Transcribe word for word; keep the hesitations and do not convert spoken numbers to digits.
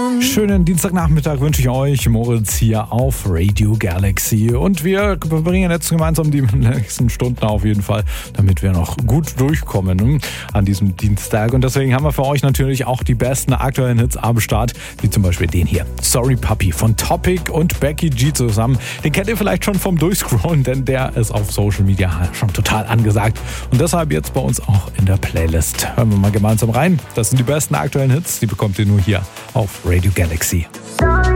Schönen Dienstagnachmittag wünsche ich euch, Moritz hier auf Radio Galaxy. Und wir verbringen jetzt gemeinsam die nächsten Stunden auf jeden Fall, damit wir noch gut durchkommen an diesem Dienstag. Und deswegen haben wir für euch natürlich auch die besten aktuellen Hits am Start, wie zum Beispiel den hier. Sorry Puppy von Topic und Becky G zusammen. Den kennt ihr vielleicht schon vom Durchscrollen, denn der ist auf Social Media schon total angesagt. Und deshalb jetzt bei uns auch in der Playlist. Hören wir mal gemeinsam rein. Das sind die besten aktuellen Hits, die bekommt ihr nur hier auf Radio Galaxy. Sorry.